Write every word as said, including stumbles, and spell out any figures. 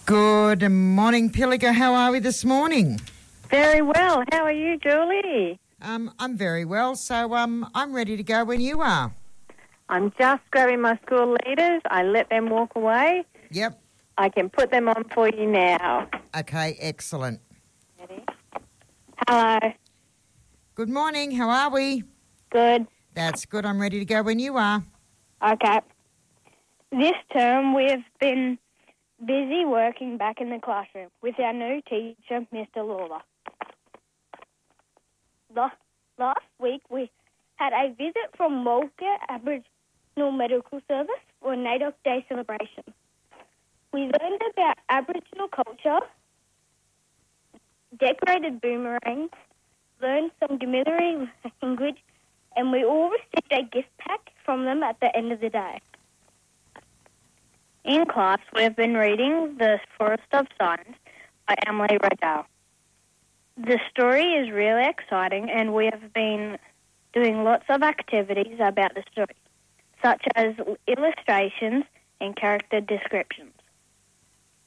Good morning, Pilliga. How are we this morning? Very well. How are you, Julie? Um, I'm very well, so um, I'm ready to go when you are. I'm just grabbing my school leaders. I let them walk away. Yep. I can put them on for you now. Okay, excellent. Ready? Hello. Good morning. How are we? Good. That's good. I'm ready to go when you are. Okay. This term we have been busy working back in the classroom with our new teacher, Mister Lawler. The, last week we had a visit from Walker Aboriginal Medical Service for NAIDOC Day celebration. We learned about Aboriginal culture, decorated boomerangs, learned some Gamilaroi language, and we all received a gift pack from them at the end of the day. In class, we have been reading The Forest of Signs by Emily Rodale. The story is really exciting, and we have been doing lots of activities about the story, such as illustrations and character descriptions.